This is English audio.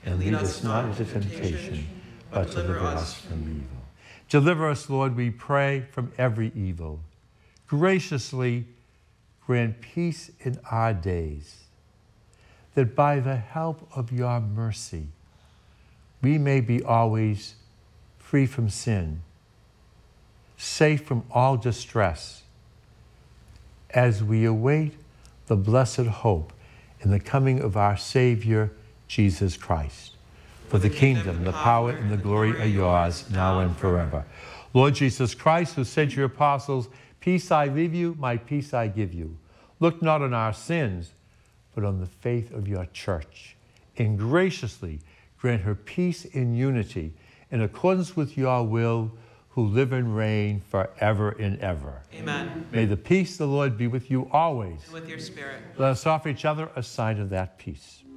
and lead us not into temptation, but deliver us from evil. Deliver us, Lord, we pray, from every evil. Graciously grant peace in our days, that by the help of your mercy, we may be always free from sin, safe from all distress, as we await the blessed hope in the coming of our Savior, Jesus Christ. For the kingdom, the power, and the glory are yours, now and forever. Lord Jesus Christ, who said to your apostles, peace I leave you, my peace I give you. Look not on our sins, but on the faith of your church, and graciously grant her peace and unity in accordance with your will, who live and reign forever and ever. Amen. May the peace of the Lord be with you always. And with your spirit. Let us offer each other a sign of that peace.